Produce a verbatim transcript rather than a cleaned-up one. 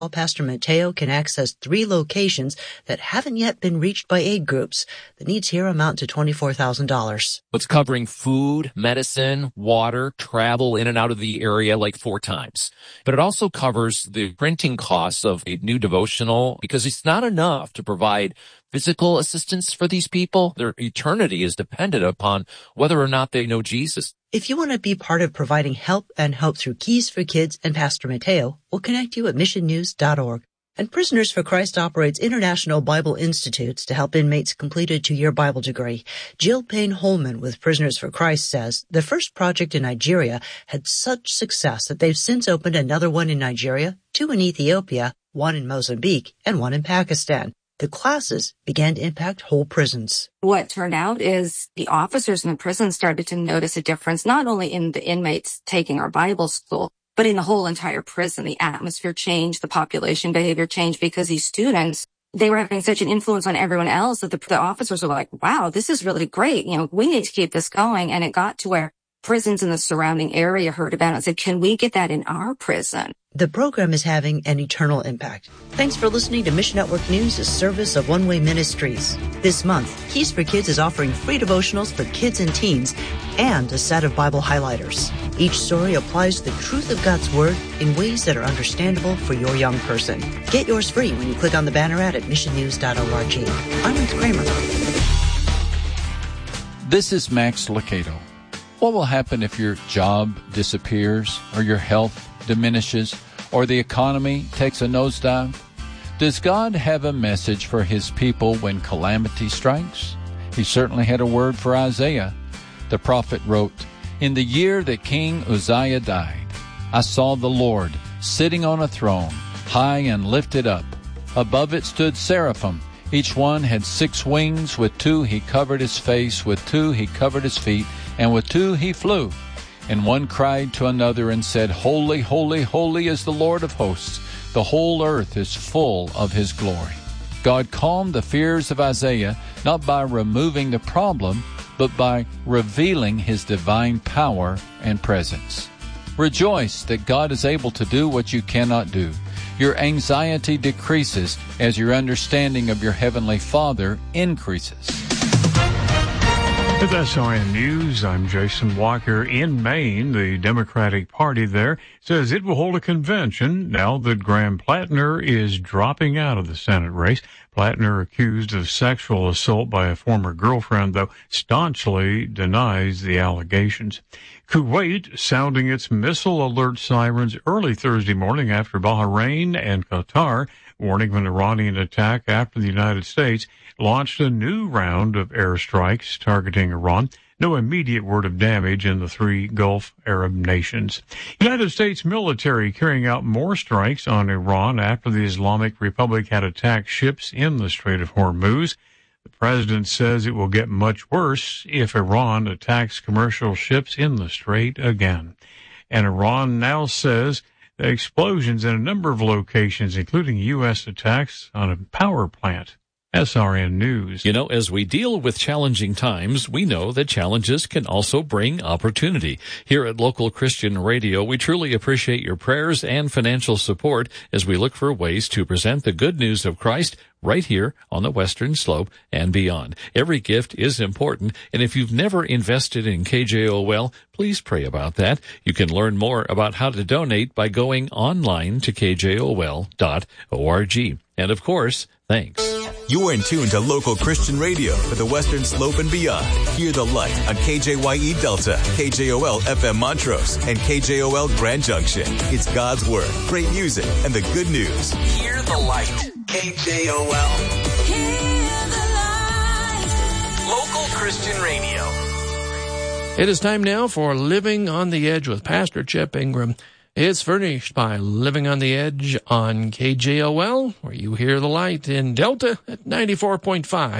Pastor Mateo can access three locations that haven't yet been reached by aid groups. The needs here amount to twenty-four thousand dollars. It's covering food, medicine, water, travel in and out of the area like four times. But it also covers the printing costs of a new devotional because it's not enough to provide physical assistance for these people. Their eternity is dependent upon whether or not they know Jesus. If you want to be part of providing help and hope through Keys for Kids and Pastor Mateo, we'll connect you at mission news dot org. And Prisoners for Christ operates International Bible Institutes to help inmates complete a two-year Bible degree. Jill Payne-Holman with Prisoners for Christ says the first project in Nigeria had such success that they've since opened another one in Nigeria, two in Ethiopia, one in Mozambique, and one in Pakistan. The classes began to impact whole prisons. What turned out is the officers in the prison started to notice a difference, not only in the inmates taking our Bible school, but in the whole entire prison. The atmosphere changed, the population behavior changed because these students, they were having such an influence on everyone else that the, the officers were like, wow, this is really great. You know, we need to keep this going. And it got to where prisons in the surrounding area heard about it and said, can we get that in our prison? The program is having an eternal impact. Thanks for listening to Mission Network News, a service of One Way Ministries. This month, Keys for Kids is offering free devotionals for kids and teens and a set of Bible highlighters. Each story applies the truth of God's Word in ways that are understandable for your young person. Get yours free when you click on the banner ad at mission news dot org. I'm Ruth Kramer. This is Max Lucado. What will happen if your job disappears or your health diminishes or the economy takes a nosedive? Does God have a message for His people when calamity strikes? He certainly had a word for Isaiah. The prophet wrote, "In the year that King Uzziah died, I saw the Lord sitting on a throne, high and lifted up. Above it stood seraphim. Each one had six wings. With two he covered his face, with two he covered his feet, and with two he flew. And one cried to another and said, Holy, holy, holy is the Lord of hosts. The whole earth is full of His glory." God calmed the fears of Isaiah not by removing the problem, but by revealing His divine power and presence. Rejoice that God is able to do what you cannot do. Your anxiety decreases as your understanding of your Heavenly Father increases. With S R N News, I'm Jason Walker. In Maine, the Democratic Party there says it will hold a convention now that Graham Plattner is dropping out of the Senate race. Plattner, accused of sexual assault by a former girlfriend, though staunchly denies the allegations. Kuwait sounding its missile alert sirens early Thursday morning after Bahrain and Qatar, warning of an Iranian attack after the United States launched a new round of airstrikes targeting Iran. No immediate word of damage in the three Gulf Arab nations. United States military carrying out more strikes on Iran after the Islamic Republic had attacked ships in the Strait of Hormuz. The president says it will get much worse if Iran attacks commercial ships in the strait again. And Iran now says the explosions in a number of locations, including U S attacks on a power plant. S R N News. You know, as we deal with challenging times, we know that challenges can also bring opportunity. Here at Local Christian Radio, we truly appreciate your prayers and financial support as we look for ways to present the good news of Christ right here on the Western Slope and beyond. Every gift is important, and if you've never invested in K J O L, please pray about that. You can learn more about how to donate by going online to K J O L dot org. And of course, thanks. You are in tune to Local Christian Radio for the Western Slope and beyond. Hear the light on K J Y E Delta, K J O L F M Montrose, and K J O L Grand Junction. It's God's Word, great music, and the good news. Hear the light. K J O L. Hear the light. Local Christian Radio. It is time now for Living on the Edge with Pastor Chip Ingram. It's furnished by Living on the Edge on K J O L, where you hear the light in Delta at ninety-four point five.